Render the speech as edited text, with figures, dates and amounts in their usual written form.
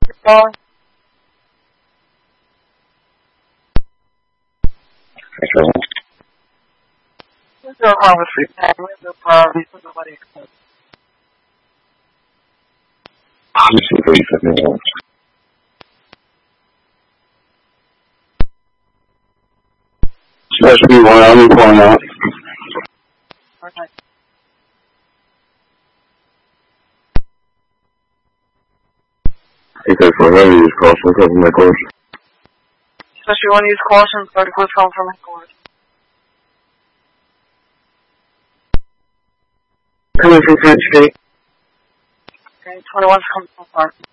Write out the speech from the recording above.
calling. What's your wrong with free time? What's your problem? Nobody expects. Just see 30 seconds. That should be one. I'll be calling out. Okay. He said for heavy use caution, cover my course. Especially when you use caution, start to push home from headquarters. Coming from French Street. Okay, 21's coming from Park.